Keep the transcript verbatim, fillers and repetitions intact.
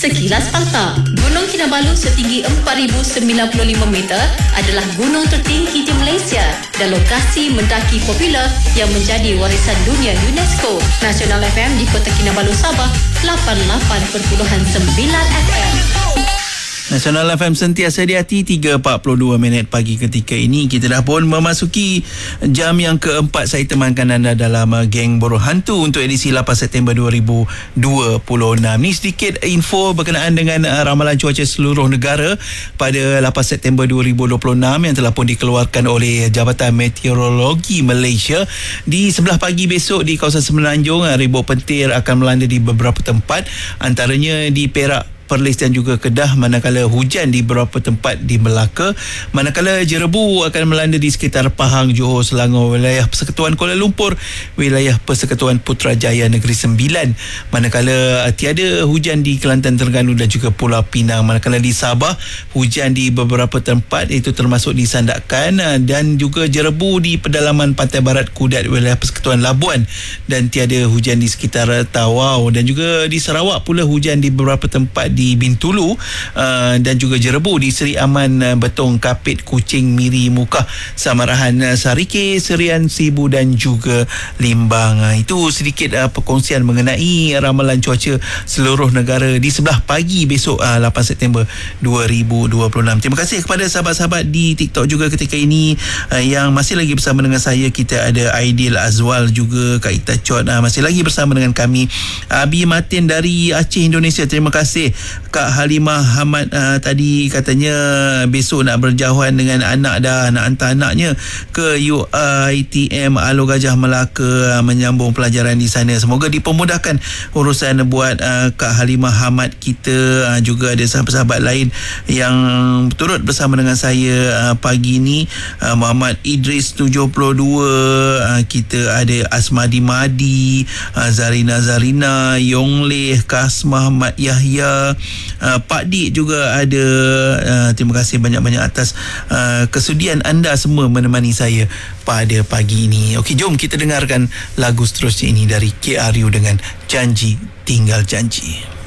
Sekilas fakta, Gunung Kinabalu setinggi empat ribu sembilan puluh lima meter adalah gunung tertinggi di Malaysia dan lokasi mendaki popular yang menjadi warisan dunia UNESCO. Nasional F M di Kota Kinabalu, Sabah, lapan puluh lapan perpuluhan sembilan F M. Nasional F M sentiasa di hati. Tiga empat puluh dua minit pagi ketika ini kita dah pun memasuki jam yang keempat. Saya temankan anda dalam uh, Geng Boroh Hantu untuk edisi lapan September dua ribu dua puluh enam. Ni sedikit info berkenaan dengan uh, ramalan cuaca seluruh negara pada lapan September dua ribu dua puluh enam yang telah pun dikeluarkan oleh Jabatan Meteorologi Malaysia. Di sebelah pagi besok di kawasan Semenanjung, uh, ribut petir akan melanda di beberapa tempat, antaranya di Perak, Perlis dan juga Kedah, manakala hujan di beberapa tempat di Melaka, manakala jerebu akan melanda di sekitar Pahang, Johor, Selangor, wilayah Persekutuan Kuala Lumpur, wilayah Persekutuan Putrajaya Negeri Sembilan, manakala tiada hujan di Kelantan, Terengganu dan juga Pulau Pinang. Manakala di Sabah, hujan di beberapa tempat itu termasuk di Sandakan dan juga jerebu di pedalaman pantai barat Kudat, wilayah Persekutuan Labuan, dan tiada hujan di sekitar Tawau. Dan juga di Sarawak pula hujan di beberapa tempat di Bintulu uh, dan juga jerebu di Seri Aman, uh, Betong, Kapit, Kuching, Miri, Mukah, Samarahan, uh, Sarike, Serian, Sibu dan juga Limbang. Uh, itu sedikit uh, perkongsian mengenai ramalan cuaca seluruh negara di sebelah pagi besok uh, lapan September dua ribu dua puluh enam. Terima kasih kepada sahabat-sahabat di TikTok juga ketika ini uh, yang masih lagi bersama dengan saya. Kita ada Aidil Azwal juga, Kak Ita Chot uh, masih lagi bersama dengan kami. Abi Martin dari Aceh, Indonesia, terima kasih. Kak Halimah Hamad uh, tadi katanya besok nak berjauhan dengan anak dah, nak hantar anaknya ke U I T M Alor Gajah Melaka uh, menyambung pelajaran di sana. Semoga dipermudahkan urusan buat uh, Kak Halimah Hamad kita. Uh, juga ada sahabat-sahabat lain yang turut bersama dengan saya uh, pagi ni. uh, Muhammad Idris tujuh puluh dua, uh, kita ada Asmadi Madi, uh, Zarina Zarina, Yongleh, Kasmah Mat Yahya, Uh, Pak Dik juga ada. Uh, terima kasih banyak-banyak atas uh, kesudian anda semua menemani saya pada pagi ini. Okey, jom kita dengarkan lagu seterusnya ini dari K R U dengan Janji Tinggal Janji.